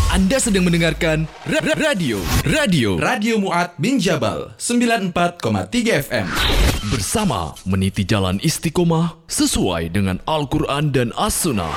Anda sedang mendengarkan Radio Mu'ad bin Jabal 94,3 FM. Bersama meniti jalan istiqomah sesuai dengan Al-Quran dan As-Sunnah.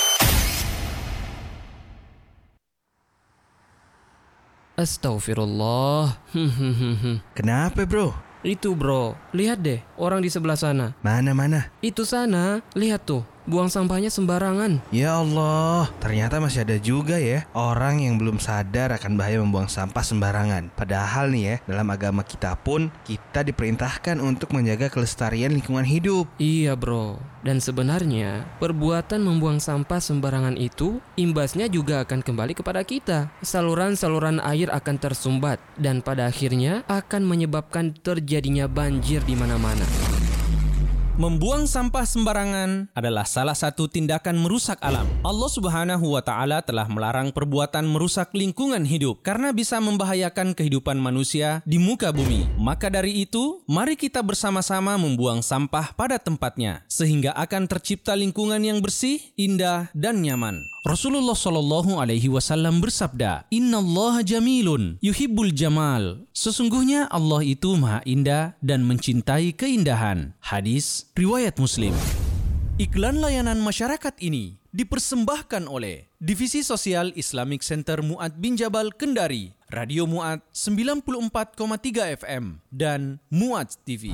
Astaghfirullah. Kenapa bro? Itu bro, lihat deh orang di sebelah sana. Mana? Itu sana, lihat tuh, buang sampahnya sembarangan. Ya Allah, ternyata masih ada juga ya orang yang belum sadar akan bahaya membuang sampah sembarangan. Padahal nih ya, dalam agama kita pun kita diperintahkan untuk menjaga kelestarian lingkungan hidup. Iya bro, dan sebenarnya perbuatan membuang sampah sembarangan itu imbasnya juga akan kembali kepada kita. Saluran-saluran air akan tersumbat dan pada akhirnya akan menyebabkan terjadinya banjir di mana-mana. Membuang sampah sembarangan adalah salah satu tindakan merusak alam. Allah Subhanahu wa Ta'ala telah melarang perbuatan merusak lingkungan hidup karena bisa membahayakan kehidupan manusia di muka bumi. Maka dari itu, mari kita bersama-sama membuang sampah pada tempatnya sehingga akan tercipta lingkungan yang bersih, indah, dan nyaman. Rasulullah Shallallahu Alaihi Wasallam bersabda, Innallaha jamilun yuhibbul jamal. Sesungguhnya Allah itu maha indah dan mencintai keindahan. Hadis riwayat Muslim. Iklan layanan masyarakat ini dipersembahkan oleh Divisi Sosial Islamic Center Mu'ad bin Jabal Kendari, Radio Mu'ad 94,3 FM, dan Mu'ad TV.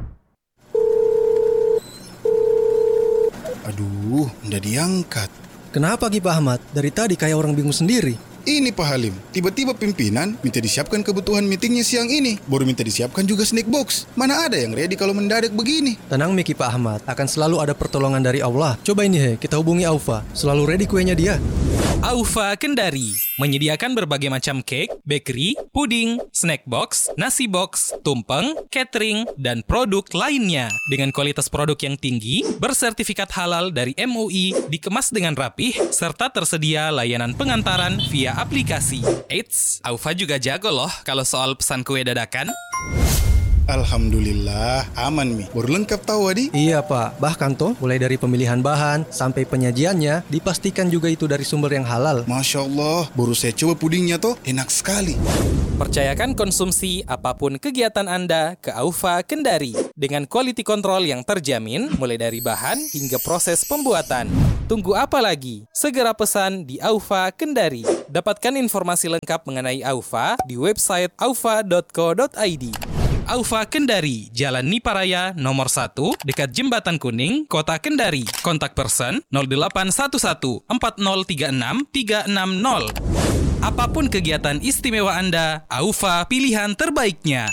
Aduh, nggak diangkat. Kenapa Ki Pak Ahmad? Dari tadi kayak orang bingung sendiri. Ini Pak Halim, tiba-tiba pimpinan minta disiapkan kebutuhan meetingnya siang ini. Baru minta disiapkan juga snack box. Mana ada yang ready kalau mendadak begini? Tenang Ki Pak Ahmad, akan selalu ada pertolongan dari Allah. Coba ini kita hubungi Aufa. Selalu ready kuenya dia. Aufa Kendari menyediakan berbagai macam cake, bakery, puding, snack box, nasi box, tumpeng, catering, dan produk lainnya. Dengan kualitas produk yang tinggi, bersertifikat halal dari MUI, dikemas dengan rapih, serta tersedia layanan pengantaran via aplikasi. Eits, Aufa juga jago loh kalau soal pesan kue dadakan. Alhamdulillah, aman Mi. Baru lengkap tahu Adi? Iya Pak, bahkan toh mulai dari pemilihan bahan sampai penyajiannya dipastikan juga itu dari sumber yang halal. Masya Allah, baru saya coba pudingnya toh, enak sekali. Percayakan konsumsi apapun kegiatan Anda ke Aufa Kendari dengan quality control yang terjamin mulai dari bahan hingga proses pembuatan. Tunggu apa lagi? Segera pesan di Aufa Kendari. Dapatkan informasi lengkap mengenai Aufa di website aufa.co.id. Aufa Kendari, Jalan Niparaya nomor 1, dekat Jembatan Kuning, Kota Kendari. Kontak person 0811 4036 360. Apapun kegiatan istimewa Anda, Aufa pilihan terbaiknya.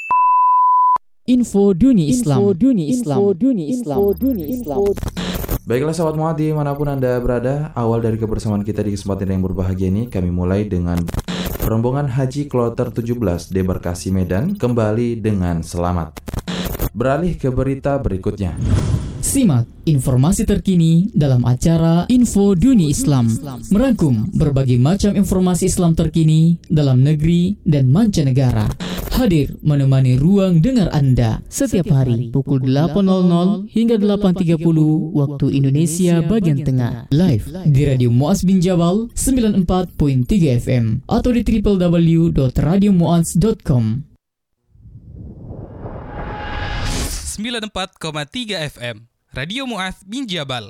Info Dunia Islam. Baiklah sahabat Mu'ad dimanapun Anda berada, awal dari kebersamaan kita di kesempatan yang berbahagia ini, kami mulai dengan rombongan Haji Kloter 17 Debarkasi Medan kembali dengan selamat. Beralih ke berita berikutnya. Simak informasi terkini dalam acara Info Dunia Islam, merangkum berbagai macam informasi Islam terkini dalam negeri dan mancanegara. Hadir menemani ruang dengar Anda setiap hari pukul 8.00 hingga 8.30 waktu Indonesia bagian tengah. Live di Radio Mu'az bin Jabal 94.3 FM atau di www.radiomuaz.com. 94,3 FM Radio Mu'az bin Jabal.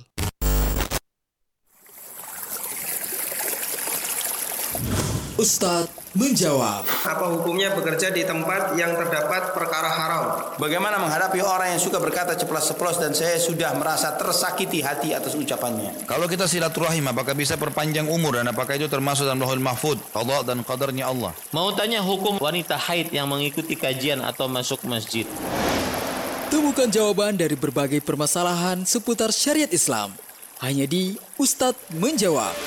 Ustadz menjawab. Apa hukumnya bekerja di tempat yang terdapat perkara haram? Bagaimana menghadapi orang yang suka berkata ceplas-ceplos dan saya sudah merasa tersakiti hati atas ucapannya? Kalau kita silaturahim, apakah bisa perpanjang umur dan apakah itu termasuk dalam Lauhul Mahfuz, qada dan qadarnya Allah? Mau tanya hukum wanita haid yang mengikuti kajian atau masuk masjid? Temukan jawaban dari berbagai permasalahan seputar syariat Islam hanya di Ustadz Menjawab.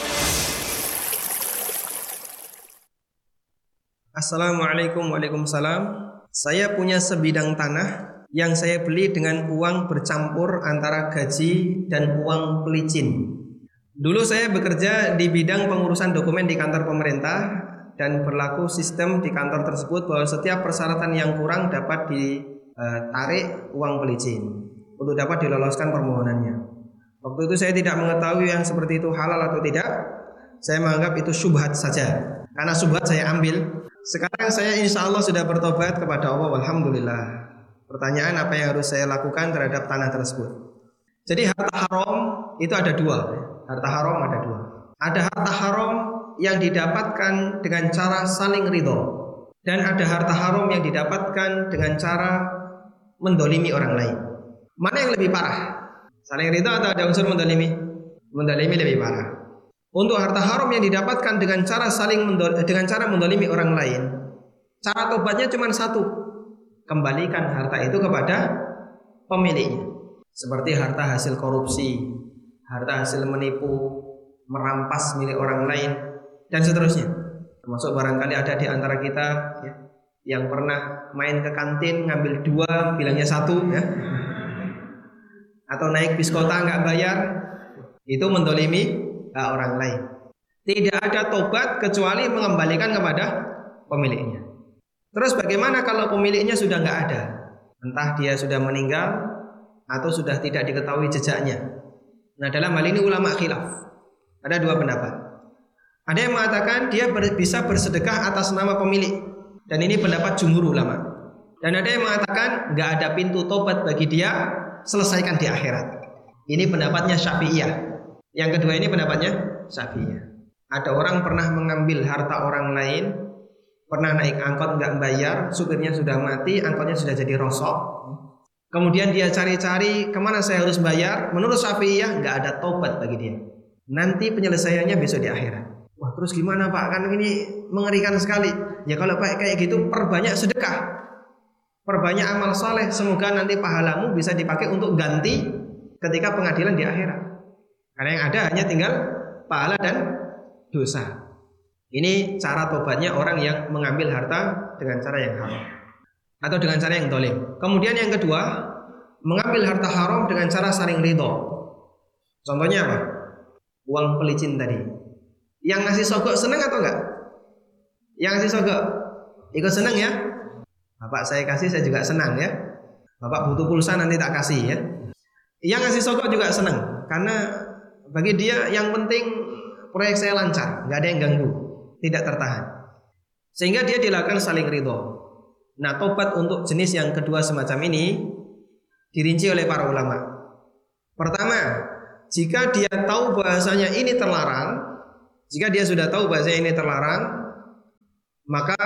Assalamualaikum, waalaikumsalam. Saya punya sebidang tanah yang saya beli dengan uang bercampur antara gaji dan uang pelicin. Dulu saya bekerja di bidang pengurusan dokumen di kantor pemerintah dan berlaku sistem di kantor tersebut bahwa setiap persyaratan yang kurang dapat ditarik uang pelicin untuk dapat diloloskan permohonannya. Waktu itu saya tidak mengetahui yang seperti itu halal atau tidak. saya menganggap itu syubhat saja. Karena syubhat saya ambil. Sekarang saya insya Allah sudah bertobat kepada Allah, alhamdulillah. Pertanyaan apa yang harus saya lakukan terhadap tanah tersebut? Jadi harta haram itu ada dua. Harta haram ada dua. Ada harta haram yang didapatkan dengan cara saling ridho, dan ada harta haram yang didapatkan dengan cara mendolimi orang lain. Mana yang lebih parah? Saling ridho atau ada unsur mendolimi? Mendolimi lebih parah. Untuk harta haram yang didapatkan dengan cara mendolimi orang lain, cara tobatnya cuma satu: kembalikan harta itu kepada pemiliknya. Seperti harta hasil korupsi, harta hasil menipu, merampas milik orang lain, dan seterusnya. Termasuk barangkali ada di antara kita ya, yang pernah main ke kantin ngambil 2 bilangnya 1 ya, atau naik bis kota nggak bayar, itu mendolimi orang lain. Tidak ada tobat kecuali mengembalikan kepada pemiliknya. Terus bagaimana kalau pemiliknya sudah nggak ada? Entah dia sudah meninggal atau sudah tidak diketahui jejaknya. Nah, dalam hal ini ulama khilaf. Ada 2 pendapat. Ada yang mengatakan dia bisa bersedekah atas nama pemilik, dan ini pendapat jumhur ulama. Dan ada yang mengatakan nggak ada pintu tobat bagi dia, selesaikan di akhirat. Ini pendapatnya Syafi'iyah. Yang kedua ini pendapatnya Syafi'iyah. Ada orang pernah mengambil harta orang lain, pernah naik angkot nggak bayar, supirnya sudah mati, angkotnya sudah jadi rosok. Kemudian dia cari-cari kemana saya harus bayar. Menurut Syafi'iyah nggak ada tobat bagi dia. Nanti penyelesaiannya besok di akhirat. Wah, terus gimana Pak? Kan ini mengerikan sekali. Ya kalau Pak kayak gitu, perbanyak sedekah, perbanyak amal soleh. Semoga nanti pahalamu bisa dipakai untuk ganti ketika pengadilan di akhirat. Karena yang ada hanya tinggal pahala dan dosa. Ini cara tobatnya orang yang mengambil harta dengan cara yang haram atau dengan cara yang dolim. Kemudian yang kedua, mengambil harta haram dengan cara saling ridho. Contohnya apa? Uang pelicin tadi. Yang ngasih sogok senang atau enggak? Yang ngasih sogok ikut senang ya? Bapak saya kasih, saya juga senang ya. Bapak butuh pulsa, nanti tak kasih ya. Yang ngasih sogok juga senang, karena bagi dia yang penting proyek saya lancar, nggak ada yang ganggu, tidak tertahan. Sehingga dia dilakukan saling ridho. Nah, tobat untuk jenis yang kedua semacam ini dirinci oleh para ulama. Pertama, jika dia tahu bahasanya ini terlarang, jika dia sudah tahu bahasanya ini terlarang, maka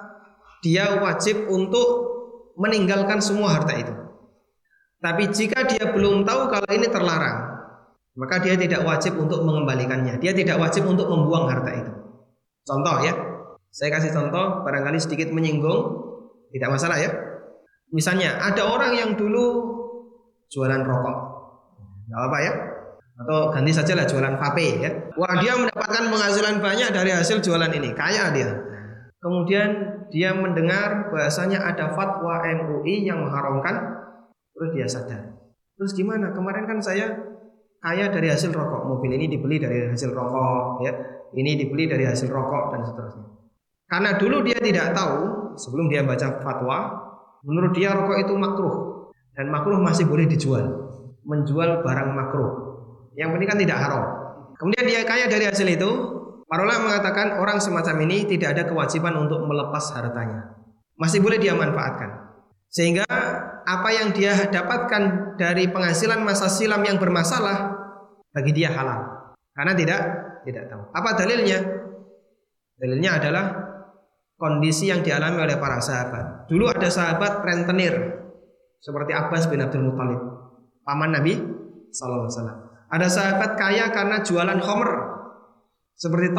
dia wajib untuk meninggalkan semua harta itu. Tapi jika dia belum tahu kalau ini terlarang, maka dia tidak wajib untuk mengembalikannya. Dia tidak wajib untuk membuang harta itu. Contoh ya, saya kasih contoh barangkali sedikit menyinggung, tidak masalah ya. Misalnya ada orang yang dulu jualan rokok, nggak apa-apa ya, atau ganti saja lah jualan vape ya. Wah, dia mendapatkan penghasilan banyak dari hasil jualan ini, kaya dia. Kemudian dia mendengar bahasanya ada fatwa MUI yang mengharamkan, terus dia sadar. Terus gimana? Kemarin kan saya kaya dari hasil rokok, mobil ini dibeli dari hasil rokok ya, ini dibeli dari hasil rokok dan seterusnya. Karena dulu dia tidak tahu, sebelum dia baca fatwa, menurut dia rokok itu makruh, dan makruh masih boleh dijual, menjual barang makruh, yang penting kan tidak haram. Kemudian dia kaya dari hasil itu. Para ulama mengatakan orang semacam ini tidak ada kewajiban untuk melepas hartanya, masih boleh dia manfaatkan. Sehingga apa yang dia dapatkan dari penghasilan masa silam yang bermasalah bagi dia halal, karena tidak tahu. Apa dalilnya? Dalilnya adalah kondisi yang dialami oleh para sahabat. Dulu ada sahabat rentenir seperti Abbas bin Abdul Muthalib, paman Nabi sallallahu alaihi wasallam. Ada sahabat kaya karena jualan khamr seperti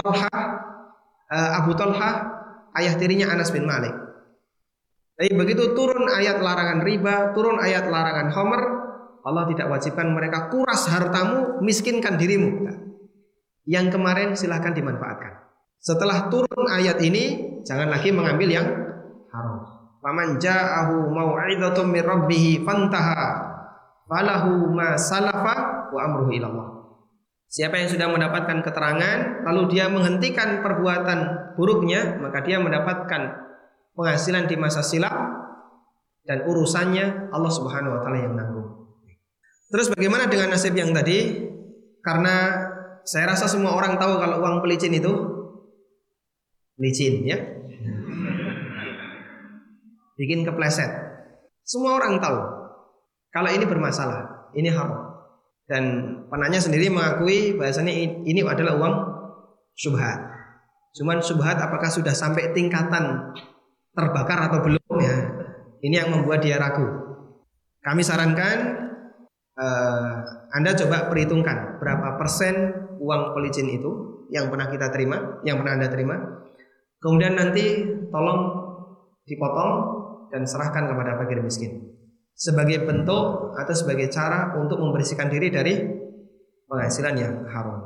Abu Talha, ayah tirinya Anas bin Malik. Tapi begitu turun ayat larangan riba, turun ayat larangan khamr, Allah tidak wajibkan mereka kuras hartamu, miskinkan dirimu. Yang kemarin silahkan dimanfaatkan. Setelah turun ayat ini, jangan lagi mengambil yang haram. Faman ja'ahu mau'izatum mir rabbih fantaha falahu ma salafa wa amruhu ila Allah. Siapa yang sudah mendapatkan keterangan lalu dia menghentikan perbuatan buruknya, maka dia mendapatkan penghasilan di masa silam dan urusannya Allah Subhanahu wa taala yang nanggung. Terus bagaimana dengan nasib yang tadi? Karena saya rasa semua orang tahu kalau uang pelicin itu licin ya. Bikin kepleset. Semua orang tahu kalau ini bermasalah, ini haram. Dan penanya sendiri mengakui bahasanya ini adalah uang syubhat. Cuman syubhat apakah sudah sampai tingkatan terbakar atau belum ya? Ini yang membuat dia ragu. Kami sarankan Anda coba perhitungkan berapa persen uang pelicin itu yang pernah kita terima, yang pernah Anda terima. Kemudian nanti tolong dipotong dan serahkan kepada fakir miskin sebagai bentuk atau sebagai cara untuk membersihkan diri dari penghasilan yang haram.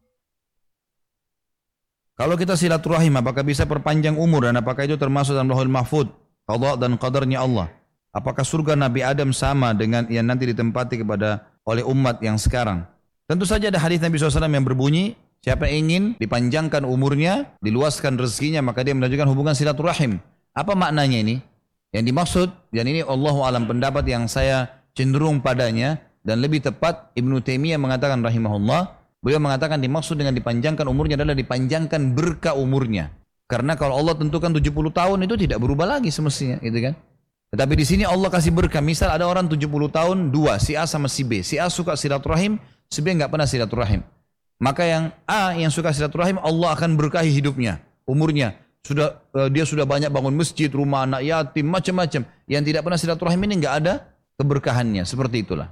Kalau kita silaturahim, apakah bisa perpanjang umur dan apakah itu termasuk dalam Lauhul Mahfuz, qada dan qadarnya Allah? Apakah surga Nabi Adam sama dengan yang nanti ditempati oleh umat yang sekarang? Tentu saja ada hadis Nabi SAW yang berbunyi, siapa yang ingin dipanjangkan umurnya, diluaskan rezekinya, maka dia melanjutkan hubungan silaturahim. Apa maknanya ini? Yang dimaksud, dan ini Allahu alam pendapat yang saya cenderung padanya, dan lebih tepat Ibnu Taimiyah mengatakan rahimahullah, beliau mengatakan dimaksud dengan dipanjangkan umurnya adalah dipanjangkan berkah umurnya. Karena kalau Allah tentukan 70 tahun itu tidak berubah lagi semestinya, gitu kan? Tetapi di sini Allah kasih berkah. Misal ada orang 70 tahun, dua, si A sama si B. Si A suka silaturahim, si B nggak pernah silaturahim. Maka yang A yang suka silaturahim, Allah akan berkahi hidupnya, umurnya. Dia sudah banyak bangun masjid, rumah anak yatim, macam-macam. Yang tidak pernah silaturahim ini nggak ada keberkahannya. Seperti itulah.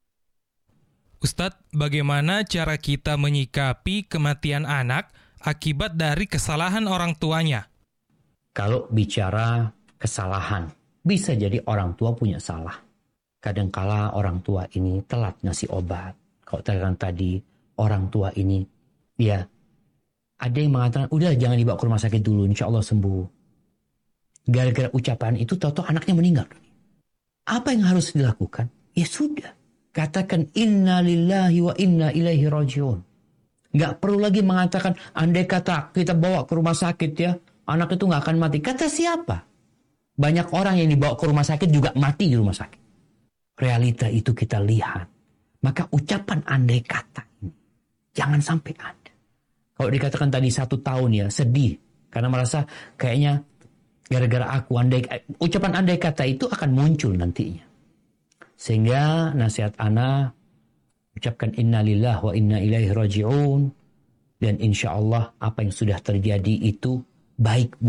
Ustadz, bagaimana cara kita menyikapi kematian anak akibat dari kesalahan orang tuanya? Kalau bicara kesalahan, bisa jadi orang tua punya salah. Kadangkala orang tua ini telat ngasih obat. Kalau tadi orang tua ini, ya ada yang mengatakan, udah jangan dibawa ke rumah sakit dulu, insya Allah sembuh. Gara-gara ucapan itu, tahu-tahu anaknya meninggal. Apa yang harus dilakukan? Ya sudah. Katakan inna lillahi wa inna ilaihi rajiun. Nggak perlu lagi mengatakan, andai kata kita bawa ke rumah sakit ya, anak itu nggak akan mati. Kata siapa? Banyak orang yang dibawa ke rumah sakit juga mati di rumah sakit. Realita itu kita lihat. Maka ucapan andai kata ini, jangan sampai ada. Kalau dikatakan tadi 1 tahun ya, sedih. Karena merasa kayaknya gara-gara aku, ucapan andai kata itu akan muncul nantinya. Sehingga nasihat ana, ucapkan inna lillah wa inna ilaihi raji'un. Dan insya Allah apa yang sudah terjadi itu baik